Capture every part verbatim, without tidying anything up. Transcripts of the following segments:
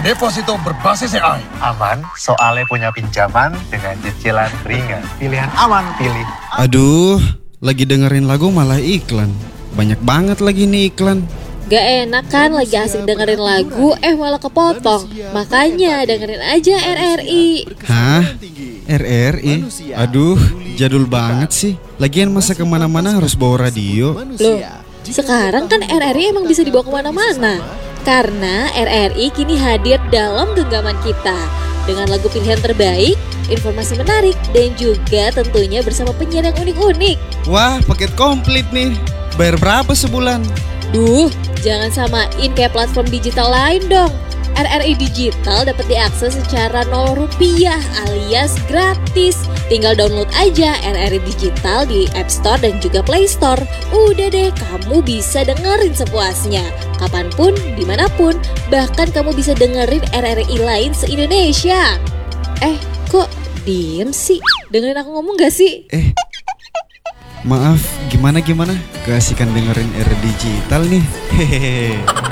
deposito berbasis A I. Aman, soalnya punya pinjaman dengan cicilan ringan. Pilihan aman, pilih. Aduh, lagi dengerin lagu malah iklan. Banyak banget lagi nih iklan. Gak enak kan lagi asik dengerin lagu, eh malah kepotong. Makanya dengerin aja R R I. Hah? R R I? Aduh, jadul banget sih. Lagian masa kemana-mana harus bawa radio. Loh, sekarang kan R R I emang bisa dibawa kemana-mana. Karena R R I kini hadir dalam genggaman kita. Dengan lagu pilihan terbaik, informasi menarik, dan juga tentunya bersama penyiar yang unik-unik. Wah, paket komplit nih. Bayar berapa sebulan? Duh, jangan samain kayak platform digital lain dong. R R I Digital dapat diakses secara nol rupiah alias gratis. Tinggal download aja R R I Digital di App Store dan juga Play Store. Udah deh, kamu bisa dengerin sepuasnya. Kapanpun, dimanapun. Bahkan kamu bisa dengerin R R I lain se-Indonesia. Eh, kok diem sih? Dengerin aku ngomong gak sih? Eh, maaf, gimana-gimana? Keasikan dengerin R R I Digital nih. Hehehe.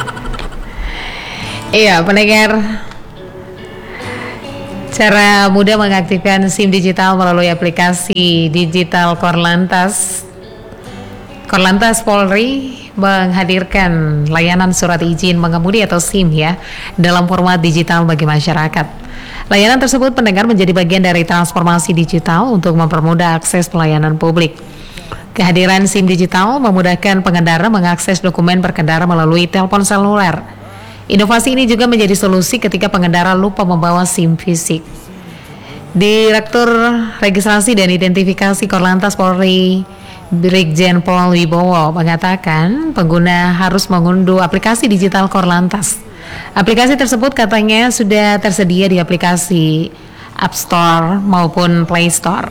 Iya, pendengar. Cara mudah mengaktifkan SIM digital melalui aplikasi digital Korlantas. Korlantas Polri menghadirkan layanan surat izin mengemudi atau SIM ya dalam format digital bagi masyarakat. Layanan tersebut pendengar menjadi bagian dari transformasi digital untuk mempermudah akses pelayanan publik. Kehadiran SIM digital memudahkan pengendara mengakses dokumen berkendara melalui telepon seluler. Inovasi ini juga menjadi solusi ketika pengendara lupa membawa SIM fisik. Direktur Registrasi dan Identifikasi Korlantas Polri, Brigjen Pol Wibowo mengatakan pengguna harus mengunduh aplikasi digital Korlantas. Aplikasi tersebut katanya sudah tersedia di aplikasi App Store maupun Play Store.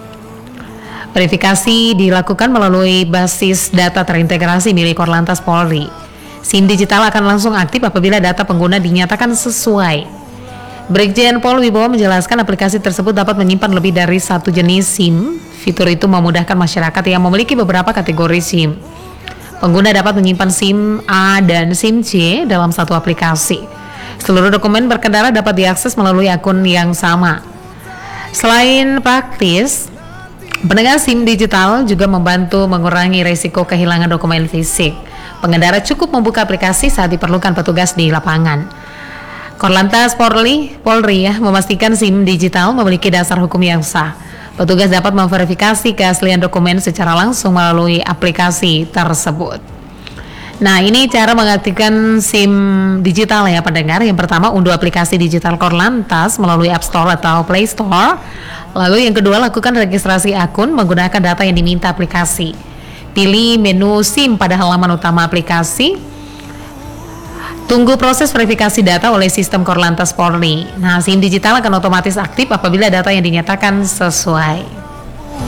Verifikasi dilakukan melalui basis data terintegrasi milik Korlantas Polri. SIM digital akan langsung aktif apabila data pengguna dinyatakan sesuai. Brigjen Pol Wibowo menjelaskan aplikasi tersebut dapat menyimpan lebih dari satu jenis SIM. Fitur itu memudahkan masyarakat yang memiliki beberapa kategori SIM. Pengguna dapat menyimpan SIM A dan SIM C dalam satu aplikasi. Seluruh dokumen berkendara dapat diakses melalui akun yang sama. Selain praktis, pendengar SIM digital juga membantu mengurangi risiko kehilangan dokumen fisik. Pengendara cukup membuka aplikasi saat diperlukan petugas di lapangan. Korlantas Polri, Polri ya, memastikan SIM digital memiliki dasar hukum yang sah. Petugas dapat memverifikasi keaslian dokumen secara langsung melalui aplikasi tersebut. Nah, ini cara mengaktifkan SIM digital ya pendengar. Yang pertama, unduh aplikasi digital Korlantas melalui App Store atau Play Store. Lalu yang kedua, lakukan registrasi akun menggunakan data yang diminta aplikasi. Pilih menu SIM pada halaman utama aplikasi. Tunggu proses verifikasi data oleh sistem Korlantas Polri. Nah, SIM digital akan otomatis aktif apabila data yang dinyatakan sesuai.